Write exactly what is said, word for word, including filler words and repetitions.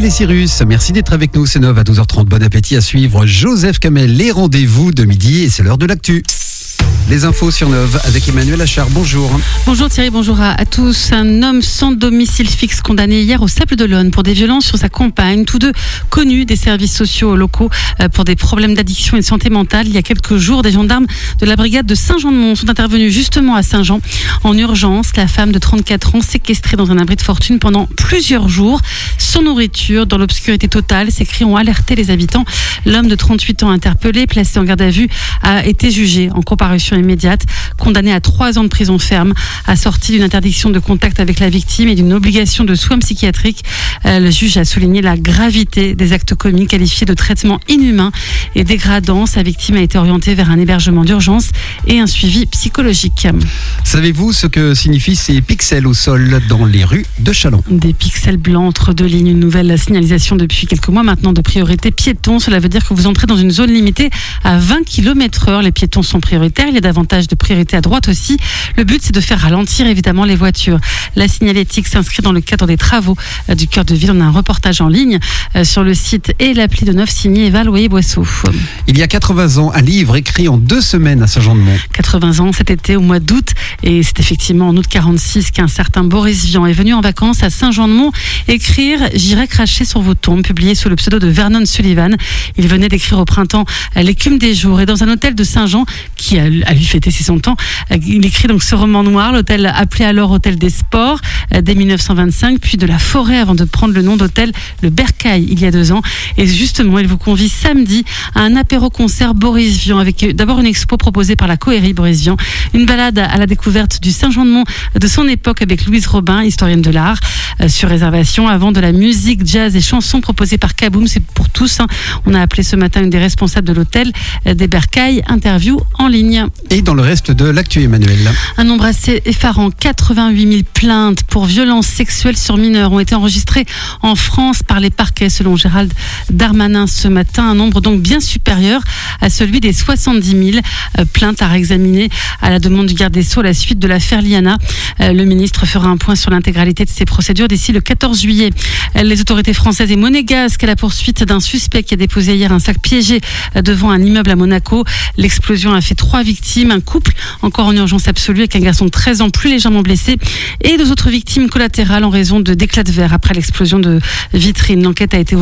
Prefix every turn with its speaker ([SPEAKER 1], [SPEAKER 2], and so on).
[SPEAKER 1] Miley Cyrus, merci d'être avec nous. C'est neuf à douze heures trente. Bon appétit à suivre. Joseph Kamel, les rendez-vous de midi et c'est l'heure de l'actu. Les infos sur Neuve avec Emmanuel Achard. Bonjour.
[SPEAKER 2] Bonjour Thierry, bonjour à, à tous. Un homme sans domicile fixe condamné hier au Sables-d'Olonne pour des violences sur sa compagne, tous deux connus des services sociaux locaux euh, pour des problèmes d'addiction et de santé mentale. Il y a quelques jours, des gendarmes de la brigade de Saint-Jean-de-Mont sont intervenus justement à Saint-Jean en urgence. La femme de trente-quatre ans séquestrée dans un abri de fortune pendant plusieurs jours, sans nourriture, dans l'obscurité totale. Ces cris ont alerté les habitants. L'homme de trente-huit ans interpellé, placé en garde à vue, a été jugé en comparution immédiate, condamné à trois ans de prison ferme, assorti d'une interdiction de contact avec la victime et d'une obligation de soins psychiatriques. Euh, le juge a souligné la gravité des actes commis, qualifiés de traitement inhumain et dégradant. Sa victime a été orientée vers un hébergement d'urgence et un suivi psychologique.
[SPEAKER 1] Savez-vous ce que signifient ces pixels au sol dans les rues de Châlons ?
[SPEAKER 2] Des pixels blancs entre deux lignes, une nouvelle signalisation depuis quelques mois maintenant de priorité piéton. Cela veut dire que vous entrez dans une zone limitée à vingt kilomètres heure. Les piétons sont prioritaires. Il y a davantage de priorité à droite aussi. Le but, c'est de faire ralentir évidemment les voitures. La signalétique s'inscrit dans le cadre des travaux euh, du cœur de ville. On a un reportage en ligne euh, sur le site et l'appli de Neuve signé Eva Loyer-Boisseau.
[SPEAKER 1] Il y a quatre-vingts ans, un livre écrit en deux semaines à Saint-Jean-de-Mont.
[SPEAKER 2] quatre-vingts ans cet été au mois d'août, et c'est effectivement en août quarante-six qu'un certain Boris Vian est venu en vacances à Saint-Jean-de-Mont écrire « J'irai cracher sur vos tombes », publié sous le pseudo de Vernon Sullivan. Il venait d'écrire au printemps « L'écume des jours » et dans un hôtel de Saint-Jean qui a, a lui fêté ses cent ans. Il écrit donc ce roman noir, l'hôtel appelé alors Hôtel des Sports dès mille neuf cent vingt-cinq, puis de la Forêt avant de prendre le nom d'hôtel Le Bercail il y a deux ans. Et justement, il vous convie samedi à un apéro-concert Boris Vian avec d'abord une expo proposée par la Cohérie Boris Vian, une balade à la découverte du Saint-Jean-de-Mont de son époque avec Louise Robin, historienne de l'art, euh, sur réservation, avant de la musique, jazz et chansons proposées par Kaboom. C'est pour tous. Hein. On a appelé ce matin une des responsables de l'hôtel euh, des Bercail, interview en ligne.
[SPEAKER 1] Et dans le reste de l'actu, Emmanuel.
[SPEAKER 2] Un nombre assez effarant, quatre-vingt-huit mille plaintes pour violences sexuelles sur mineurs ont été enregistrées en France par les parquets, selon Gérald Darmanin ce matin. Un nombre donc bien supérieur à celui des soixante-dix mille plaintes à réexaminer à la demande du garde des Sceaux à la suite de l'affaire Liana. Le ministre fera un point sur l'intégralité de ces procédures d'ici le quatorze juillet. Les autorités françaises et monégasques à la poursuite d'un suspect qui a déposé hier un sac piégé devant un immeuble à Monaco. L'explosion a fait trois victimes, un couple encore en urgence absolue avec un garçon de treize ans plus légèrement blessé et deux autres victimes collatérales en raison de d'éclats de verre après l'explosion de vitrines. L'enquête a été